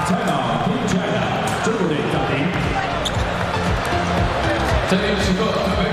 China，Team China，中国队暂停。 这个时刻。